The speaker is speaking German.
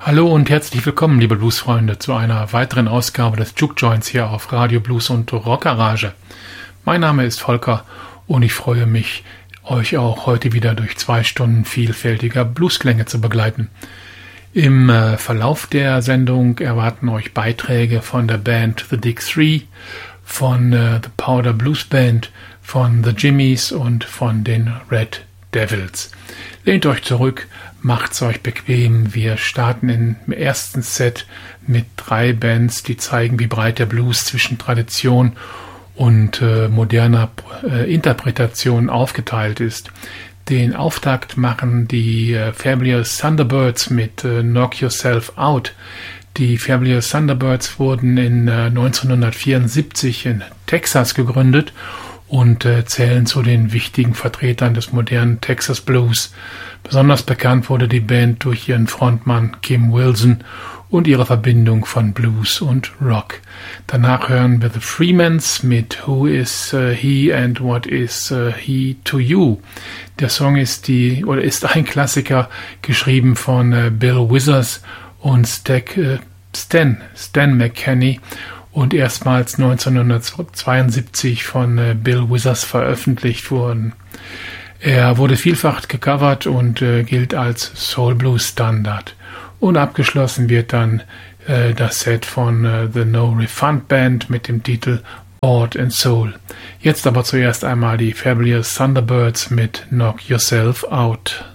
Hallo und herzlich willkommen, liebe Bluesfreunde, zu einer weiteren Ausgabe des Juke Joints hier auf Radio Blues und Rockgarage. Mein Name ist Volker und ich freue mich, euch auch heute wieder durch 2 Stunden vielfältiger Bluesklänge zu begleiten. Im Verlauf der Sendung erwarten euch Beiträge von der Band The Dig 3, von The Powder Blues Band, von The Jimmies und von den Red Devils. Lehnt euch zurück, macht's euch bequem. Wir starten im ersten Set mit 3 Bands, die zeigen, wie breit der Blues zwischen Tradition und moderner Interpretation aufgeteilt ist. Den Auftakt machen die Fabulous Thunderbirds mit Knock Yourself Out. Die Fabulous Thunderbirds wurden in 1974 in Texas gegründet und zählen zu den wichtigen Vertretern des modernen Texas Blues. Besonders bekannt wurde die Band durch ihren Frontmann Kim Wilson und ihre Verbindung von Blues und Rock. Danach hören wir The Freemans mit Who is He and What is He to You? Der Song ist ein Klassiker, geschrieben von Bill Withers und Stan McKinney und erstmals 1972 von Bill Withers veröffentlicht worden. Er wurde vielfach gecovert und gilt als Soul Blues Standard. Und abgeschlossen wird dann das Set von The No Refund Band mit dem Titel Bought and Soul. Jetzt aber zuerst einmal die Fabulous Thunderbirds mit Knock Yourself Out.